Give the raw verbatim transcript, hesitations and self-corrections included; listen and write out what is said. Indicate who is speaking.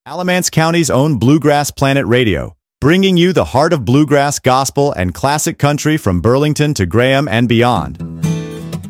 Speaker 1: Alamance County's own Bluegrass Planet Radio, bringing you the heart of bluegrass, gospel, and classic country from Burlington to Graham and beyond.